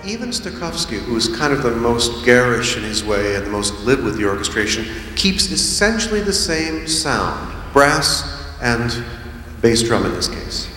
even Stokowski, who is kind of the most garish in his way and the most lived with the orchestration, keeps essentially the same sound, brass and bass drum in this case.